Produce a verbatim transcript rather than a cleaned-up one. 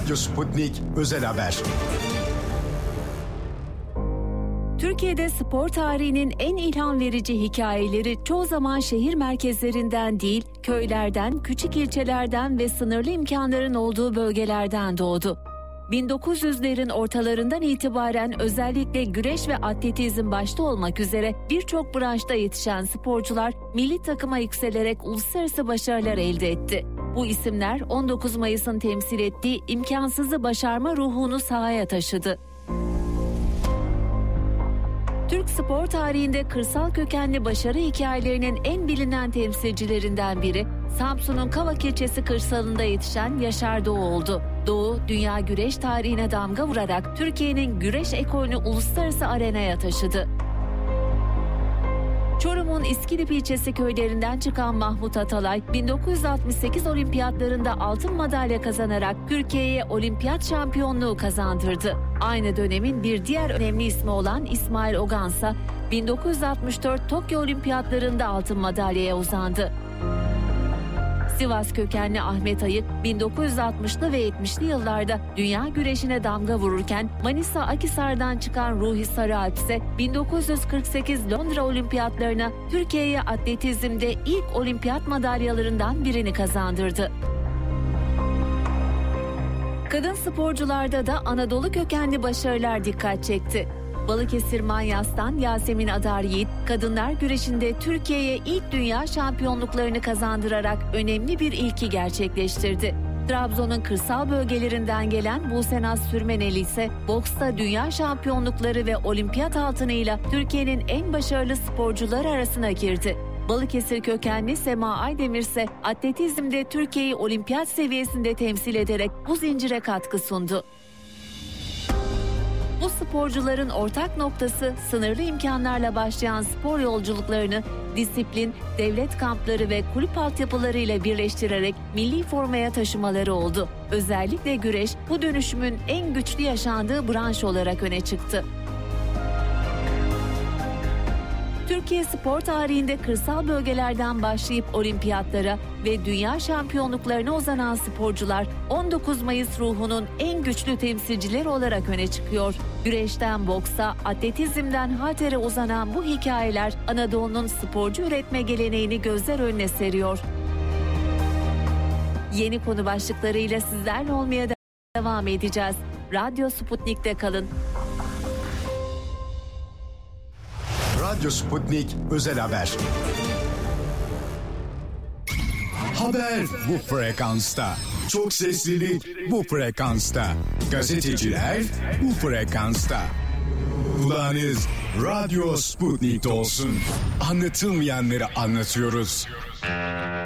Radyo Sputnik Özel Haber. Türkiye'de spor tarihinin en ilham verici hikayeleri çoğu zaman şehir merkezlerinden değil, köylerden, küçük ilçelerden ve sınırlı imkanların olduğu bölgelerden doğdu. bin dokuz yüzlerin ortalarından itibaren özellikle güreş ve atletizm başta olmak üzere birçok branşta yetişen sporcular milli takıma yükselerek uluslararası başarılar elde etti. Bu isimler on dokuz Mayıs'ın temsil ettiği imkansızı başarma ruhunu sahaya taşıdı. Türk spor tarihinde kırsal kökenli başarı hikayelerinin en bilinen temsilcilerinden biri, Samsun'un Kavak ilçesi kırsalında yetişen Yaşar Doğu oldu. Doğu, dünya güreş tarihine damga vurarak Türkiye'nin güreş ekolünü uluslararası arenaya taşıdı. Çorum'un İskilip ilçesi köylerinden çıkan Mahmut Atalay, bin dokuz yüz altmış sekiz olimpiyatlarında altın madalya kazanarak Türkiye'ye olimpiyat şampiyonluğu kazandırdı. Aynı dönemin bir diğer önemli ismi olan İsmail Ogansa, bin dokuz yüz altmış dört Tokyo olimpiyatlarında altın madalyaya uzandı. Sivas kökenli Ahmet Ayık, bin dokuz yüz altmışlı ve yetmişli yıllarda dünya güreşine damga vururken Manisa Akhisar'dan çıkan Ruhi Sarıalp ise bin dokuz yüz kırk sekiz Londra olimpiyatlarına Türkiye'ye atletizmde ilk olimpiyat madalyalarından birini kazandırdı. Kadın sporcularda da Anadolu kökenli başarılar dikkat çekti. Balıkesir Manyas'tan Yasemin Adar Yiğit, kadınlar güreşinde Türkiye'ye ilk dünya şampiyonluklarını kazandırarak önemli bir ilki gerçekleştirdi. Trabzon'un kırsal bölgelerinden gelen Busenaz Sürmeneli ise boksta dünya şampiyonlukları ve olimpiyat altınıyla Türkiye'nin en başarılı sporcuları arasına girdi. Balıkesir kökenli Sema Aydemir ise atletizmde Türkiye'yi olimpiyat seviyesinde temsil ederek bu zincire katkı sundu. Bu sporcuların ortak noktası sınırlı imkanlarla başlayan spor yolculuklarını disiplin, devlet kampları ve kulüp altyapılarıyla birleştirerek milli formaya taşımaları oldu. Özellikle güreş bu dönüşümün en güçlü yaşandığı branş olarak öne çıktı. Türkiye spor tarihinde kırsal bölgelerden başlayıp olimpiyatlara ve dünya şampiyonluklarına uzanan sporcular on dokuz Mayıs ruhunun en güçlü temsilcileri olarak öne çıkıyor. Güreşten boksa, atletizmden haltere uzanan bu hikayeler Anadolu'nun sporcu üretme geleneğini gözler önüne seriyor. Yeni konu başlıklarıyla sizlerle olmaya devam edeceğiz. Radyo Sputnik'te kalın. Radyo Sputnik Özel Haber. Haber bu frekansta. Çok seslilik bu frekansta. Gazeteciler bu frekansta. Kulağınız Radyo Sputnik'te olsun. Anlatılmayanları anlatıyoruz.